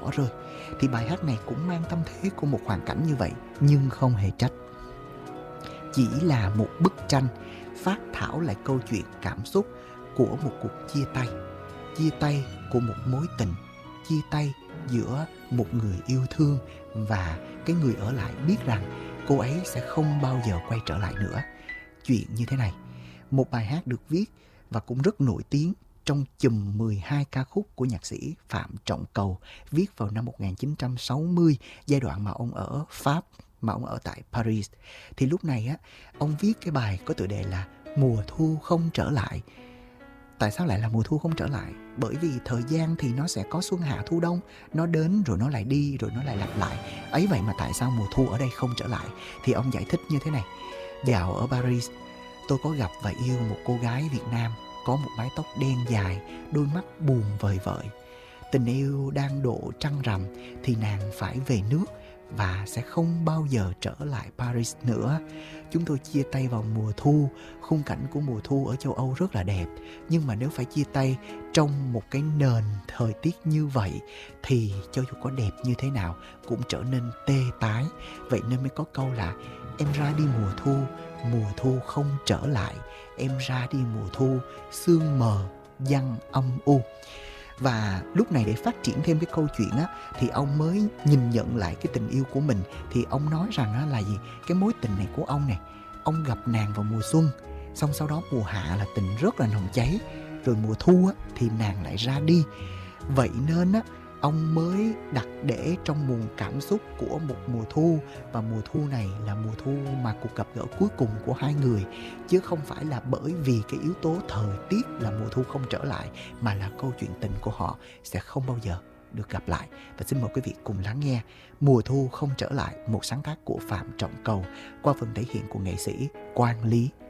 bỏ rơi. Thì bài hát này cũng mang tâm thế của một hoàn cảnh như vậy, nhưng không hề trách. Chỉ là một bức tranh phát thảo lại câu chuyện cảm xúc của một cuộc chia tay của một mối tình, chia tay giữa một người yêu thương và cái người ở lại biết rằng cô ấy sẽ không bao giờ quay trở lại nữa. Chuyện như thế này, một bài hát được viết và cũng rất nổi tiếng trong chùm 12 ca khúc của nhạc sĩ Phạm Trọng Cầu, viết vào năm 1960, giai đoạn mà ông ở Pháp, mà ông ở tại Paris. Thì lúc này á, ông viết cái bài có tựa đề là Mùa thu không trở lại. Tại sao lại là mùa thu không trở lại? Bởi vì thời gian thì nó sẽ có xuân hạ thu đông, nó đến rồi nó lại đi rồi nó lại lặp lại. Ấy vậy mà tại sao mùa thu ở đây không trở lại? Thì ông giải thích như thế này: dạo ở Paris, tôi có gặp và yêu một cô gái Việt Nam, có một mái tóc đen dài, đôi mắt buồn vời vợi. Tình yêu đang độ trăng rằm thì nàng phải về nước và sẽ không bao giờ trở lại Paris nữa. Chúng tôi chia tay vào mùa thu. Khung cảnh của mùa thu ở châu Âu rất là đẹp, nhưng mà nếu phải chia tay trong một cái nền thời tiết như vậy thì cho dù có đẹp như thế nào cũng trở nên tê tái. Vậy nên mới có câu là em ra đi mùa thu không trở lại. Em ra đi mùa thu, sương mờ giăng âm u. Và lúc này để phát triển thêm cái câu chuyện á, thì ông mới nhìn nhận lại cái tình yêu của mình. Thì ông nói rằng á, là gì? Cái mối tình này của ông này, ông gặp nàng vào mùa xuân, xong sau đó mùa hạ là tình rất là nồng cháy, rồi mùa thu á, thì nàng lại ra đi. Vậy nên á, ông mới đặt để trong nguồn cảm xúc của một mùa thu. Và mùa thu này là mùa thu mà cuộc gặp gỡ cuối cùng của hai người, chứ không phải là bởi vì cái yếu tố thời tiết là mùa thu không trở lại, mà là câu chuyện tình của họ sẽ không bao giờ được gặp lại. Và xin mời quý vị cùng lắng nghe Mùa thu không trở lại, một sáng tác của Phạm Trọng Cầu qua phần thể hiện của nghệ sĩ Quang Lý.